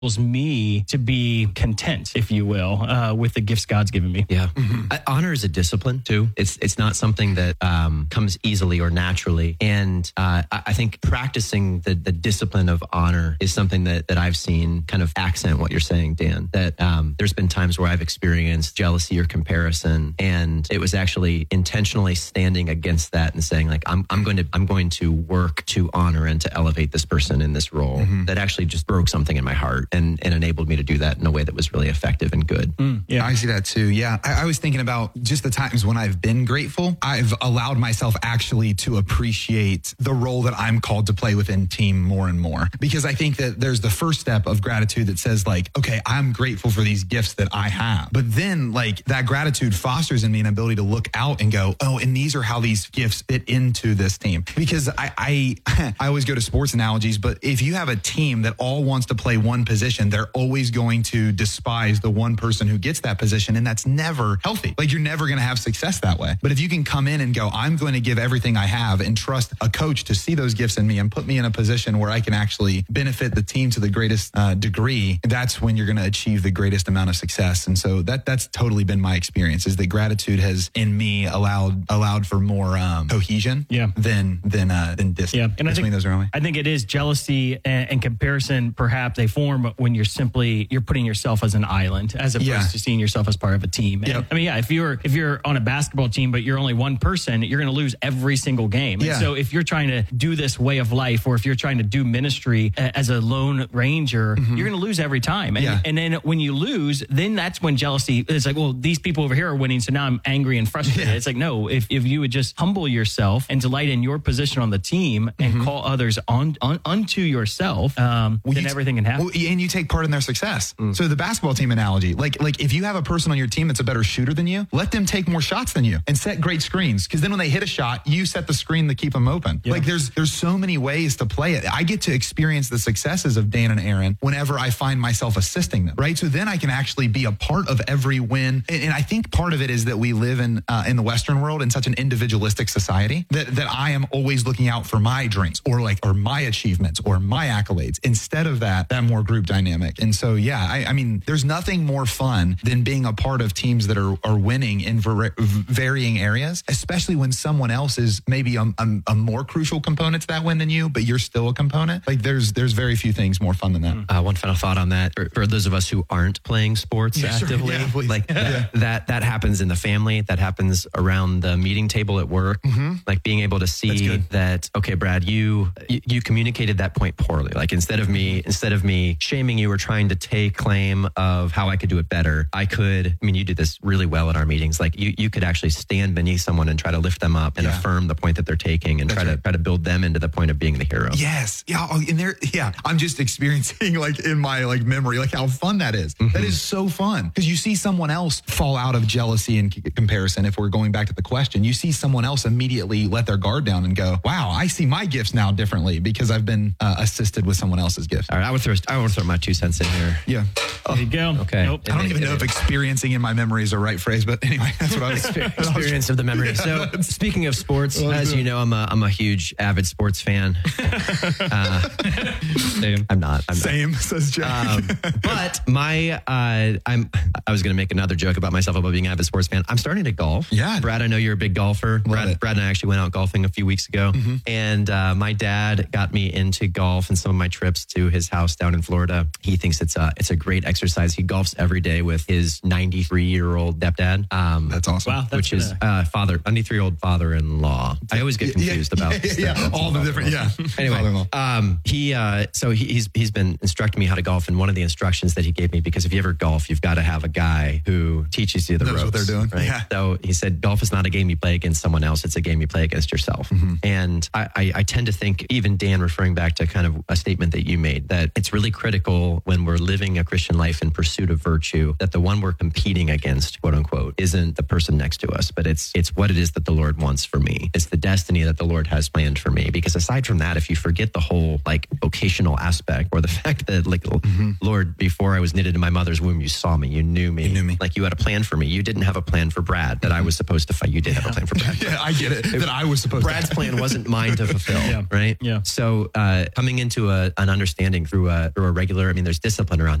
me to be content, if you will, with the gifts God's given me. Yeah. Honor is a discipline too. It's not something that comes easily or naturally. And I think practicing the discipline of honor is something that I've seen kind of accent what you're saying, Dan, that there's been times where I've experienced jealousy or comparison, and it was actually intentionally standing against that and saying like, I'm going to work to honor and to elevate this person in this role. That actually just broke something in my heart and enabled me to do that in a way that was really effective and good. Yeah, I see that too. Yeah. I was thinking about just the times when I've been grateful. I've allowed myself actually to appreciate the role that I'm called to play within team more and more, because I think that there's the first step of gratitude that says like, okay, I'm grateful for these gifts that I have. But then like that gratitude fosters in me an ability to look out and go, oh, and these are how these gifts fit into this team. Because I always go to sports analogies, but if you have a team that all wants to play one position, they're always going to despise the one person who gets that position. And that's never healthy. Like you're never going to have success that way. But if you can come in and go, I'm going to give everything I have and trust a coach to see those gifts in me and put me in a position where I can actually benefit the team to the greatest degree, that's when you're going to achieve the greatest amount of success. And so that's totally been my experience, is that gratitude has in me allowed for more cohesion than distance between those around me. I think it is jealousy and comparison. Perhaps they form when you're putting yourself as an island as opposed to seeing yourself as part of a team. And, I mean, if you're on a basketball team, but you're only one person, you're going to lose every single game. And so if you're trying to do this way of life, or if you're trying to do ministry as a lone ranger, you're going to lose every time. And then when you lose, then that's when jealousy is like, well, these people over here are winning, so now I'm angry and frustrated. It's like, no, if you would just humble yourself and delight in your position on the team and call others unto yourself, then everything can happen. And you take part in their success. So the basketball team analogy, like if you have a person on your team that's a better shooter than you, let them take more shots than you and set great screens. Because then when they hit a shot, you set the screen to keep them open. Like there's so many ways to play it. I get to experience the successes of Dan and Aaron whenever I find myself assisting them, right? So then I can actually be a part of every win. And I think part of it is that we live in the Western world in such an individualistic society that I am always looking out for my dreams or my achievements or my accolades instead of that more group dynamic. And so, I mean, there's nothing more fun than being a part of teams that are winning in varying areas, especially when someone else is maybe a more crucial component to that win than you, but you're still a component. Like there's very few things more fun than that. One final thought on that for those of us who aren't playing sports actively, that happens in the family, that happens around the meeting table at work, like being able to see that, okay, Brad, you communicated that point poorly. Like instead of me shaming you or trying to take claim of how I could do it better, you do this really well at our meetings. Like you could actually stand beneath someone and try to lift them up and affirm the point that they're taking and try to build them into the point of being the hero. Yes. Yeah. I'm just experiencing like in my like memory, like how fun that is. That is so fun because you see someone else fall out of jealousy and comparison. If we're going back to the question, you see someone else immediately let their guard down and go, wow, I see my gifts now differently because I've been assisted with someone else's gifts. All right. I want to throw my 2 cents in here. Yeah. There you go. Okay. Nope. I don't even know if experiencing in my memory is the right phrase, but anyway, that's what I was experience of the memory. So speaking of sports, as you know, I'm a huge avid sports fan. Same. I'm not. Same, says Jack. But I was going to make another joke about myself about being an avid sports fan. I'm starting to golf. Yeah. Brad, I know you're a big golfer. Brad and I actually went out golfing a few weeks ago. And my dad got me into golf and some of my trips to his house down in Florida. He thinks it's a great exercise. He golfs every day with his 93-year-old stepdad. That's awesome. Wow, which is 93-year-old father-in-law. I always get confused about all the different. Anyway, he's been instructing me how to golf, and one of the instructions that he gave me, because if you ever golf, you've got to have a guy who teaches you the ropes. What they're doing. Right? Yeah. So he said, golf is not a game you play against someone else; it's a game you play against yourself. And I tend to think, even Dan, referring back to kind of a statement that you made, that it's really critical when we're living a Christian life in pursuit of virtue, that the one we're competing against, quote unquote, isn't the person next to us, but it's what it is that the Lord wants for me. It's the destiny that the Lord has planned for me. Because aside from that, if you forget the whole like vocational aspect, or the fact that like, Lord, before I was knitted in my mother's womb, you saw me, you knew me. Like you had a plan for me. You didn't have a plan for Brad that I was supposed to fight. You did have a plan for Brad. Yeah, I get it. That I was supposed Brad's to. plan wasn't mine to fulfill, right? Yeah. So coming into an understanding through a regular regular. I mean, there's discipline around